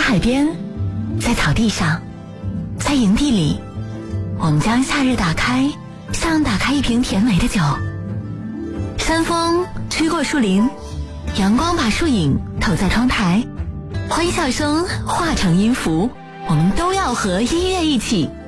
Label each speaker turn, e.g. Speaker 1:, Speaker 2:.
Speaker 1: 海边，在草地上，在营地里，我们将夏日打开，像打开一瓶甜美的酒。山风吹过树林，阳光把树影投在窗台，欢笑声化成音符，我们都要和音乐一起